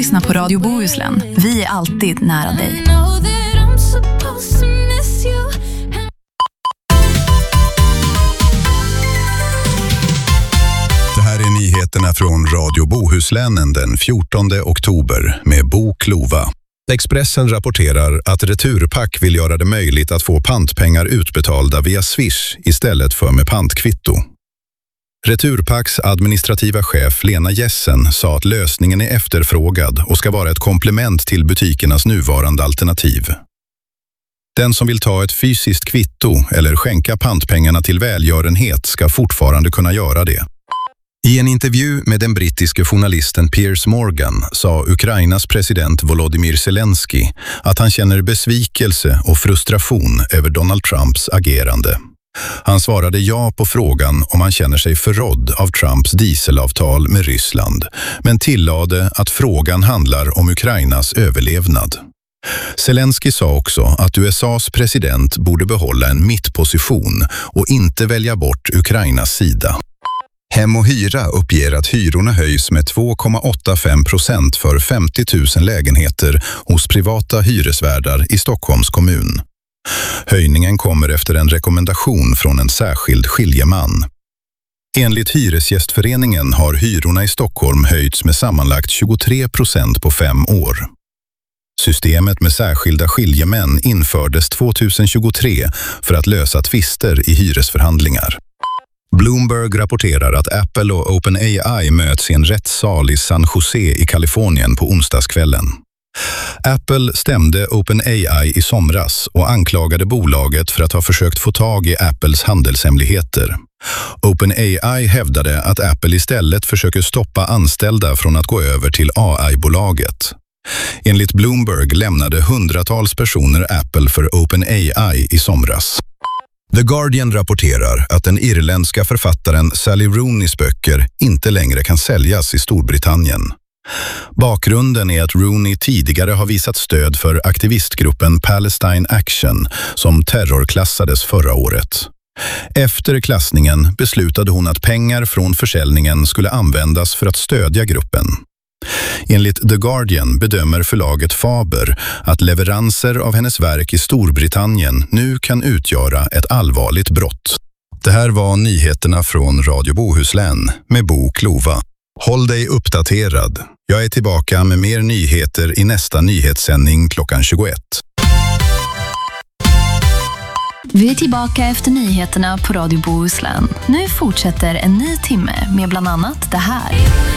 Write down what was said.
lyssnar på Radio Bohuslän. Vi är alltid nära dig. Det här är nyheterna från Radio Bohuslänen den 14 oktober med Bo Klova. Expressen rapporterar att Returpack vill göra det möjligt att få pantpengar utbetalda via Swish istället för med pantkvitto. Returpacks administrativa chef Lena Jessen sa att lösningen är efterfrågad och ska vara ett komplement till butikernas nuvarande alternativ. Den som vill ta ett fysiskt kvitto eller skänka pantpengarna till välgörenhet ska fortfarande kunna göra det. I en intervju med den brittiske journalisten Piers Morgan sa Ukrainas president Volodymyr Zelensky att han känner besvikelse och frustration över Donald Trumps agerande. Han svarade ja på frågan om han känner sig förrådd av Trumps dieselavtal med Ryssland, men tillade att frågan handlar om Ukrainas överlevnad. Zelensky sa också att USAs president borde behålla en mittposition och inte välja bort Ukrainas sida. Hem och hyra uppger att hyrorna höjs med 2,85% för 50 000 lägenheter hos privata hyresvärdar i Stockholms kommun. Höjningen kommer efter en rekommendation från en särskild skiljeman. Enligt Hyresgästföreningen har hyrorna i Stockholm höjts med sammanlagt 23% på 5 år. Systemet med särskilda skiljemän infördes 2023 för att lösa tvister i hyresförhandlingar. Bloomberg rapporterar att Apple och OpenAI möts i en rättssal i San Jose i Kalifornien på onsdagskvällen. Apple stämde OpenAI i somras och anklagade bolaget för att ha försökt få tag i Apples handelshemligheter. OpenAI hävdade att Apple istället försöker stoppa anställda från att gå över till AI-bolaget. Enligt Bloomberg lämnade hundratals personer Apple för OpenAI i somras. The Guardian rapporterar att den irländska författaren Sally Rooneys böcker inte längre kan säljas i Storbritannien. Bakgrunden är att Rooney tidigare har visat stöd för aktivistgruppen Palestine Action som terrorklassades förra året. Efter klassningen beslutade hon att pengar från försäljningen skulle användas för att stödja gruppen. Enligt The Guardian bedömer förlaget Faber att leveranser av hennes verk i Storbritannien nu kan utgöra ett allvarligt brott. Det här var nyheterna från Radio Bohuslän med Bo Klova. Håll dig uppdaterad. Jag är tillbaka med mer nyheter i nästa nyhetssändning klockan 21. Vi är tillbaka efter nyheterna på Radio Bohuslän. Nu fortsätter en ny timme med bland annat det här.